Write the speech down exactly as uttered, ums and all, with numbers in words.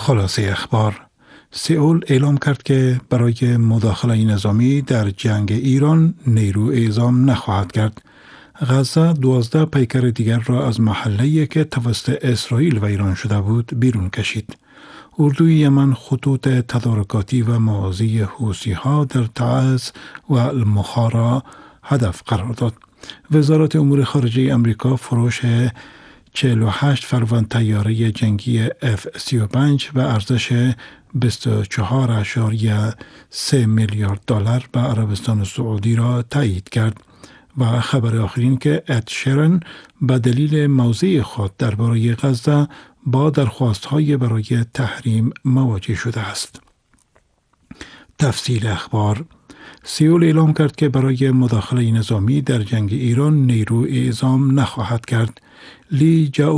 خلاصه اخبار: سئول اعلام کرد که برای مداخله نظامی در جنگ ایران نیرو اعزام نخواهد کرد. غزه دوازده پیکر دیگر را از محله‌ای که توسط اسرائیل و ایران شده بود بیرون کشید. اردوی یمن خطوط تدارکاتی و موازی حوثی‌ها در تعز و المخا هدف قرار داد. وزارت امور خارجه امریکا فروش چهل و هشت فروند طیاره جنگی اف سی و پنج به ارزش بیست و چهار ممیز سه میلیارد دلار به عربستان سعودی را تایید کرد. و خبر آخرین که اد شیران به دلیل موضع خود درباره غزه با درخواست‌های برای تحریم مواجه شده است. تفصیل اخبار: سئول اعلام کرد که برای مداخله نظامی در جنگ ایران نیرو اعزام نخواهد کرد. لی جاو